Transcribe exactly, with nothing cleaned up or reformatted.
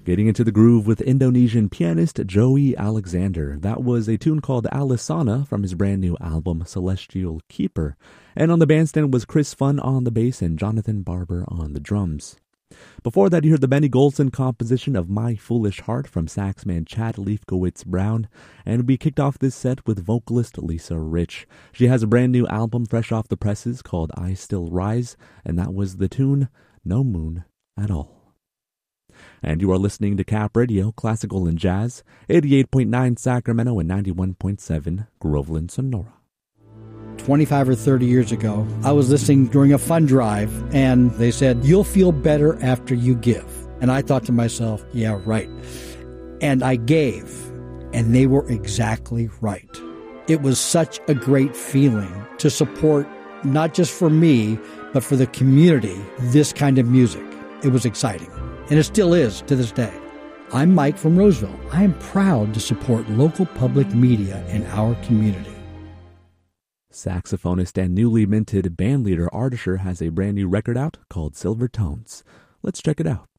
Getting into the groove with Indonesian pianist Joey Alexander. That was a tune called Alisana from his brand new album Celestial Keeper. And on the bandstand was Chris Funn on the bass and Jonathan Barber on the drums. Before that, you heard the Benny Golson composition of My Foolish Heart from saxman Chad Leifkowitz Brown. And we kicked off this set with vocalist Lisa Rich. She has a brand new album fresh off the presses called I Still Rise, and that was the tune No Moon at All. And you are listening to Cap Radio, Classical and Jazz, eighty-eight point nine Sacramento and ninety-one point seven Groveland, Sonora. twenty-five or thirty years ago, I was listening during a fund drive, and they said, you'll feel better after you give. And I thought to myself, yeah, right. And I gave, and they were exactly right. It was such a great feeling to support, not just for me, but for the community, this kind of music. It was exciting. And it still is to this day. I'm Mike from Roseville. I am proud to support local public media in our community. Saxophonist and newly minted bandleader Ardisher has a brand new record out called Silver Tones. Let's check it out.